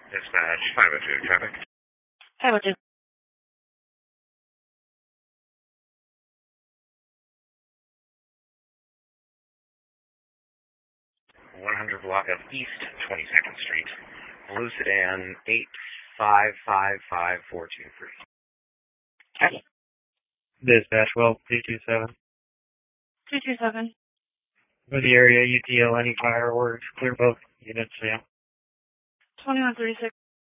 Dispatch 502 traffic. 502. 100 block of East 22nd Street. Blue sedan 8555423. Okay. Dispatch 12227. 227. For the area, UTL, any fireworks, clear both units, yeah. 2136.